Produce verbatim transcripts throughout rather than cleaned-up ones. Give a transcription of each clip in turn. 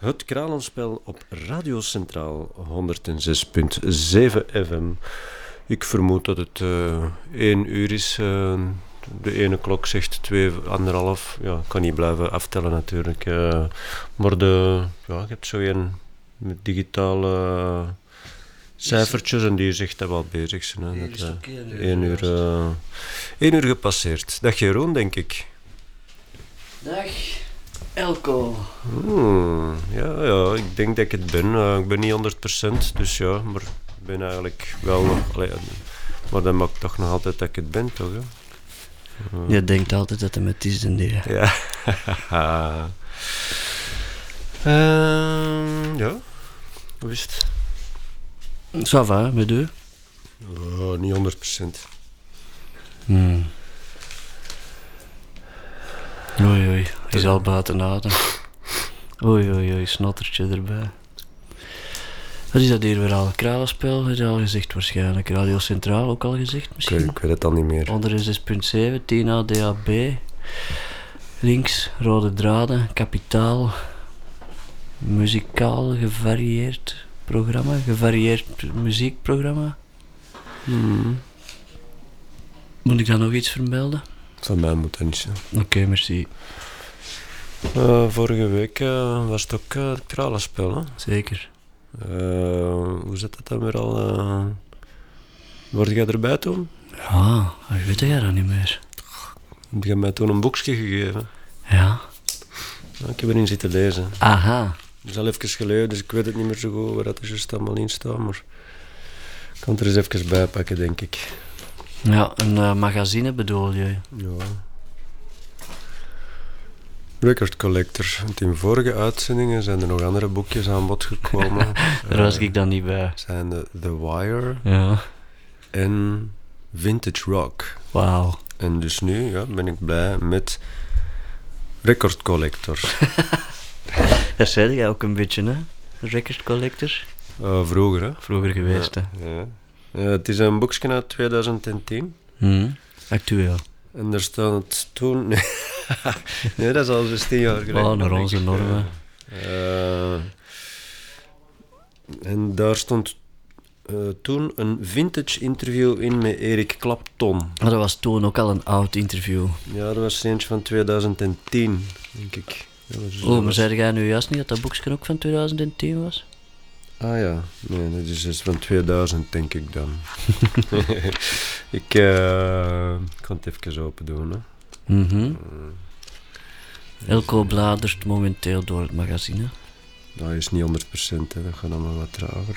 Het Kralenspel op Radio Centraal honderdzes komma zeven F M. Ik vermoed dat het uh, één uur is. Uh, de ene klok zegt twee, anderhalf. Ja, ik kan niet blijven aftellen natuurlijk. Uh, maar de, ja, je hebt zo een met digitale uh, cijfertjes en die zegt dat wel bezig zijn. Hè, dat, uh, één uur, uh, één uur gepasseerd. Dag Jeroen, denk ik. Dag Elko. Hmm, ja, ja, ik denk dat ik het ben. Uh, ik ben niet honderd procent, dus ja, maar ik ben eigenlijk wel nog... Allee, maar dat maakt toch nog altijd dat ik het ben, toch? Hè? Uh, Je denkt altijd dat het met is en die. Ja. uh, ja, hoe is het? Ça va, met u? Uh, niet honderd procent. Hmm. Oei oei, hij is al buiten adem. Oei oei oei, snottertje erbij. Wat is dat hier weer al? Kralenspel, heb je al gezegd waarschijnlijk. Radio Centraal ook al gezegd misschien? Ik, ik weet het al niet meer. honderdzes komma zeven, tien A D A B. Links, rode draden, kapitaal. Muzikaal, gevarieerd programma. Gevarieerd muziekprogramma. Hmm. Moet ik dan nog iets vermelden? Van mij moet dat niet zijn. Oké, okay, merci. Uh, vorige week uh, was het ook uh, het Kralenspel, hè? Zeker. Uh, hoe zit dat dan weer al? Uh... Word jij erbij toen? Ja, ik weet jij dat niet meer. Heb je mij toen een boekje gegeven? Ja. Ja, ik heb erin zitten lezen. Aha. Het is al even geleden, dus ik weet het niet meer zo goed waar dat er juist allemaal in staat, maar ik kan het er eens even bij pakken, denk ik. Ja, een uh, magazine bedoel je? Ja. Record Collector. Want in vorige uitzendingen zijn er nog andere boekjes aan bod gekomen. Daar was uh, ik dan niet bij. Zijn de The Wire ja. en Vintage Rock. Wauw. En dus nu ja, ben ik blij met Record Collector. Daar zei jij ook een beetje, hè? Record Collector? Uh, vroeger, hè? Vroeger geweest, ja, hè? Ja. Uh, het is een boekje uit twintig tien. Mm, actueel. En daar staat het toen... Nee, nee dat is al zestien jaar geleden. Oh, naar onze normen. Uh, en daar stond uh, toen een vintage interview in met Eric Clapton. Maar dat was toen ook al een oud interview. Ja, dat was eentje van twintig tien, denk ik. Was, oh, maar was... zei jij nu juist niet dat dat boekje ook van twintig tien was? Ah ja, nee, dat is dus van tweeduizend, denk ik dan. ik uh, kan het even open doen, hè. Mm-hmm. Uh, Elko bladert momenteel door het magazine. Dat is niet honderd procent, hè. Dat gaat allemaal wat trager.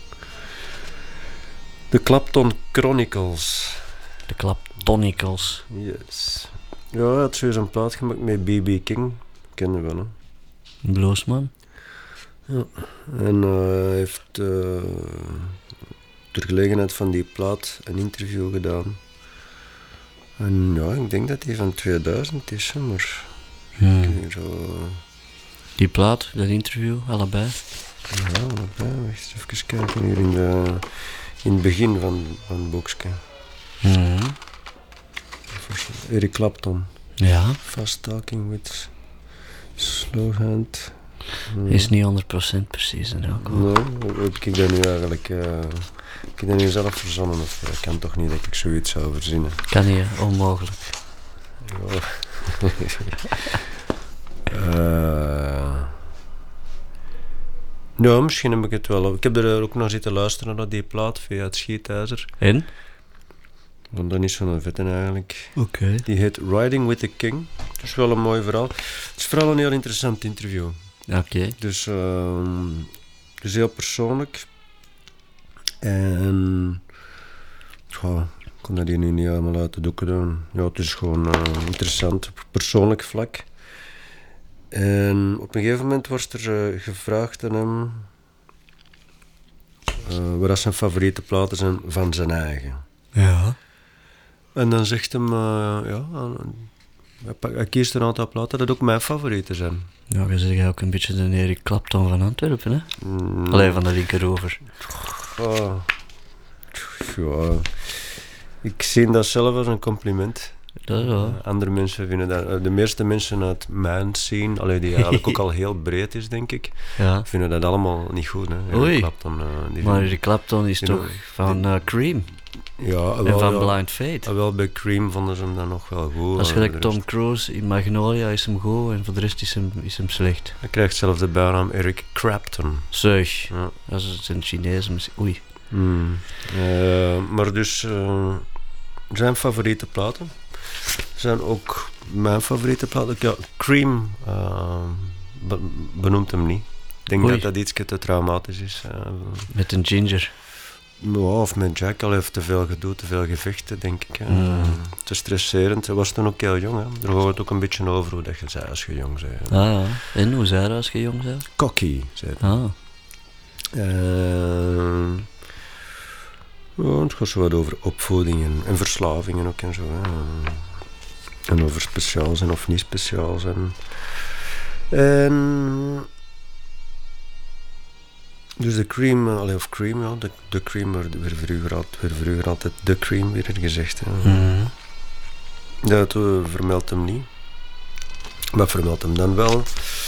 De Clapton Chronicles. De Claptonicals. Yes. Ja, hij had zo'n plaat gemaakt met B B King. Kennen we wel, hè. Bluesman. Ja, en uh, hij heeft uh, ter gelegenheid van die plaat een interview gedaan. En ja, ik denk dat die van tweeduizend is, hè, maar... Hmm. Zo... Die plaat, dat interview, allebei? Ja, allebei. Wacht, even kijken hier in, de, in het begin van, van het boekje. Hmm. Eric Clapton. Ja. Fast Talking with Slow Hand... Hmm. Is niet honderd procent precies, hè? Nee, heb ik dat nu eigenlijk... Uh, heb ik dat nu zelf verzonnen? Of ik kan toch niet dat ik zoiets zou verzinnen? Kan niet, onmogelijk. Ja. uh, ja, misschien heb ik het wel... Ik heb er ook nog zitten luisteren naar die plaat via het Schietijzer. En? Want dat is zo'n vette eigenlijk. Oké. Okay. Die heet Riding with the King. Dat is wel een mooi verhaal. Het is vooral een heel interessant interview. Oké. Okay. Dus, uh, dus heel persoonlijk. En... Ja, ik kon dat hier nu niet helemaal uit de doeken doen. Ja, het is gewoon uh, interessant op persoonlijk vlak. En op een gegeven moment wordt er uh, gevraagd aan hem... Uh, wat zijn favoriete platen zijn van zijn eigen. Ja. En dan zegt hem... Uh, ja, uh, hij kiest een aantal platen dat ook mijn favorieten zijn. Ja, je zegt ook een beetje de Eric Clapton van Antwerpen, hè? Mm. Alleen van de linkeroever. Oh. Ja. Ik zie dat zelf als een compliment. Dat is wel. Uh, andere mensen vinden dat... Uh, de meeste mensen uit mijn scene, allee, die eigenlijk ook al heel breed is, denk ik, ja. vinden dat allemaal niet goed. Hè. Oei. Clapton, uh, die maar vinden, die Clapton is toch die, van uh, Cream? Ja, en wel, van ja, Blind Fate. Wel, bij Cream vonden ze hem dan nog wel goed. Als gelijk Tom Cruise in Magnolia is hem goed en voor de rest is hem, is hem slecht. Hij krijgt zelfs de bijnaam Eric Clapton. Zeg, ja. Dat is een Chinees. Oei. Mm. Uh, maar dus, uh, zijn favoriete platen zijn ook mijn favoriete platen. Ja, Cream uh, be- benoemt hem niet. Ik denk Oei. dat dat iets te traumatisch is. Uh, met een ginger. Ja, of met Jack, al heeft te veel gedoe, te veel gevechten, denk ik. Mm. Uh, te stresserend. Hij was toen ook heel jong. Hè. Daar hoort het ook een beetje over hoe dat je zei als je jong bent. Ah, ja. En hoe zei hij als je jong bent? Cocky, zei hij. Ah. Uh, ja, het gaat zo wat over opvoeding en, en verslavingen ook en zo. Hè. En over speciaal zijn of niet speciaal zijn. En... Dus de Cream, allee, of Cream, ja, de, de Cream werd vroeger, werd vroeger altijd de Cream weer gezegd. Hè. Mm-hmm. Dat uh, vermeldt hem niet. Maar vermeldt hem dan wel.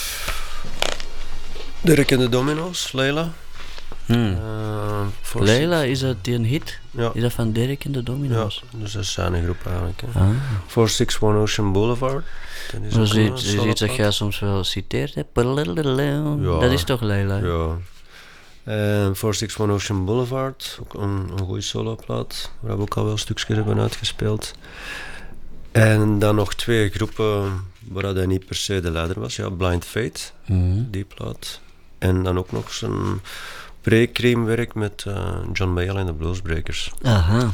Derek en de Domino's, Leila. Hmm. Uh, Leila, is dat die een hit? Ja. Is dat van Derek en de Domino's? Ja, dus dat is zijn groep eigenlijk. Hè. Ah. four six one Ocean Boulevard. Dat is, dat is iets, is iets dat jij soms wel citeert. Hè? Ja. Dat is toch Leila? Ja. Uh, four six one Ocean Boulevard, ook een, een goede soloplaat, waar we ook al wel stukjes hebben uitgespeeld. En dan nog twee groepen waar hij niet per se de leider was. Ja, Blind Fate, mm-hmm. die plaat. En dan ook nog zijn pre-Cream werk met uh, John Mayall en de Bluesbreakers. Aha.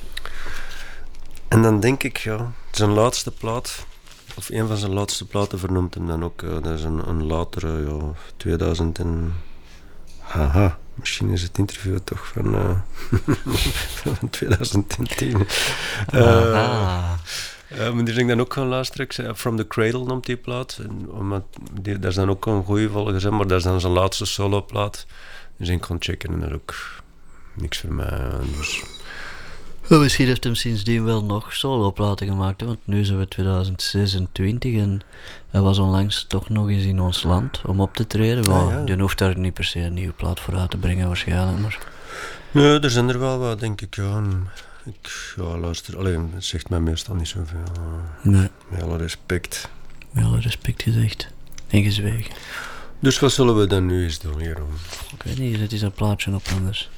En dan denk ik, ja, zijn laatste plaat, of een van zijn laatste platen vernoemt hem dan ook. Uh, dat is een, een latere, ja, tweeduizend en... Haha, misschien is het interview toch van, uh, van twintig tien. Uh, uh, maar die zijn dan ook gaan luisteren. Ik zei, From the Cradle noemt die plaat. En, omdat die, dat is dan ook een goeie volgens hem, maar dat is dan zijn laatste soloplaat. Dus ik kon checken en dat is ook niks voor mij. Dus. Ja, misschien heeft hem sindsdien wel nog soloplaten gemaakt, hè? Want nu zijn we twintig zesentwintig en hij was onlangs toch nog eens in ons land om op te treden. Maar ja, ja. Die hoeft daar niet per se een nieuwe plaat voor uit te brengen waarschijnlijk. Maar... Nee, er zijn er wel wat, denk ik. Ja. Ik ja, luister, alleen het zegt mij meestal niet zoveel. Nee. Met alle respect. Met alle respect gezegd. En gezwegen. Dus wat zullen we dan nu eens doen, Jeroen? Ik weet niet, het is een plaatje op anders.